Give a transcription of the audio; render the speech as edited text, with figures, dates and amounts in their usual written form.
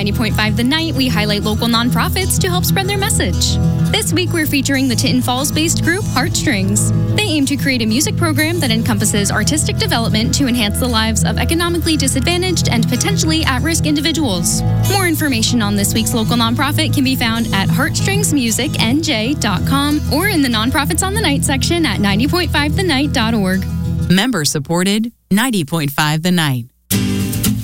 90.5 The Night, we highlight local nonprofits to help spread their message. This week, we're featuring the Tinton Falls-based group Heartstrings. They aim to create a music program that encompasses artistic development to enhance the lives of economically disadvantaged and potentially at-risk individuals. More information on this week's local nonprofit can be found at heartstringsmusicnj.com or in the Nonprofits on the Night section at 90.5thenight.org. Member supported, 90.5 The Night.